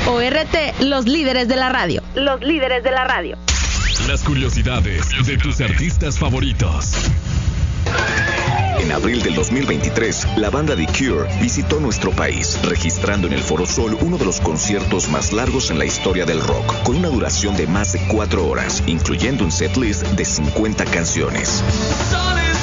ORT, los líderes de la radio. Los líderes de la radio. Las curiosidades de tus artistas favoritos. En abril del 2023, la banda The Cure visitó nuestro país, registrando en el Foro Sol uno de los conciertos más largos en la historia del rock, con una duración de más de 4 horas, incluyendo un setlist de 50 canciones.